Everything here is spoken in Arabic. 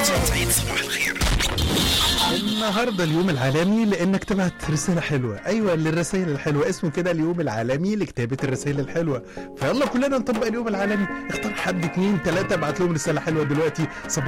سعيد صباح الخير. النهارده اليوم العالمي لانك تبعت رساله حلوه. ايوه، للرسائل الحلوه اسمه كده، اليوم العالمي لكتابه الرسائل الحلوه. فيلا كلنا نطبق اليوم العالمي. اختار حد 2 3 ابعت لهم رساله حلوه دلوقتي.